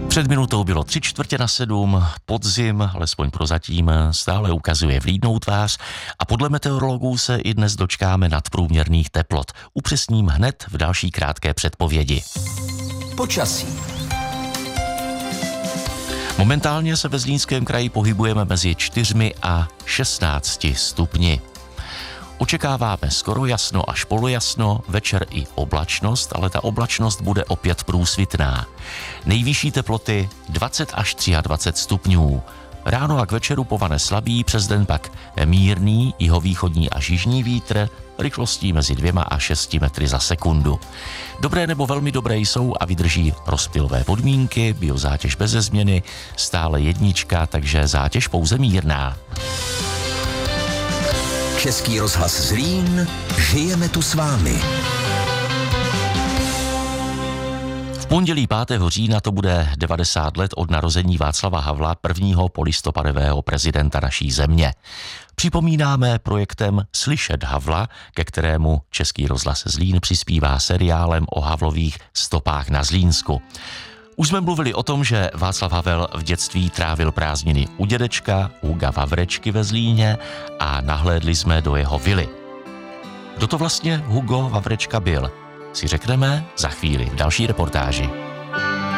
Před minutou bylo 6:45, podzim, alespoň prozatím, stále ukazuje vlídnou tvář a podle meteorologů se i dnes dočkáme nadprůměrných teplot. Upřesním hned v další krátké předpovědi. Počasí. Momentálně se ve Zlínském kraji pohybujeme mezi 4 a 16 stupni. Očekáváme skoro jasno až polojasno, večer i oblačnost, ale ta oblačnost bude opět průsvitná. Nejvyšší teploty 20 až 23 stupňů. Ráno a k večeru povane slabý, přes den pak mírný, jihovýchodní až jižní vítr, rychlostí mezi 2 a 6 metry za sekundu. Dobré nebo velmi dobré jsou a vydrží rozptylové podmínky, biozátěž beze změny, stále 1, takže zátěž pouze mírná. Český rozhlas Zlín, žijeme tu s vámi. V pondělí 5. října to bude 90 let od narození Václava Havla, prvního polistopadového prezidenta naší země. Připomínáme projektem Slyšet Havla, ke kterému Český rozhlas Zlín přispívá seriálem o Havlových stopách na Zlínsku. Už jsme mluvili o tom, že Václav Havel v dětství trávil prázdniny u dědečka Huga Vavrečky ve Zlíně a nahlédli jsme do jeho vily. Kdo to vlastně Hugo Vavrečka byl, si řekneme za chvíli v další reportáži.